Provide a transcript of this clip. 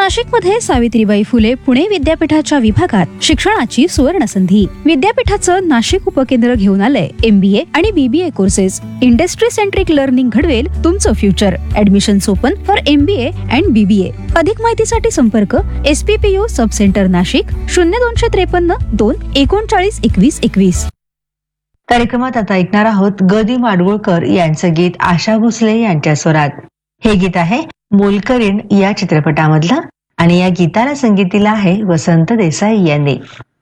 नाशिकमध्ये सावित्रीबाई फुले पुणे विद्यापीठाच्या विभागात शिक्षणाची सुवर्ण संधी. विद्यापीठाचं नाशिक उपकेंद्र घेऊन आलंय MBA आणि BBA courses. Industry centric learning घडवेल तुमचं future. Admissions open for MBA and BBA. अधिक माहितीसाठी संपर्क SPPU सब सेंटर नाशिक 0253 2 39 21 21. कार्यक्रमात आता ऐकणार आहोत ग दि माडगुळकर यांचं गीत आशा भोसले यांच्या स्वरात. हे गीत आहे मोलकरीण या चित्रपटामधलं आणि या गीताला संगीत दिलं आहे वसंत देसाई यांनी.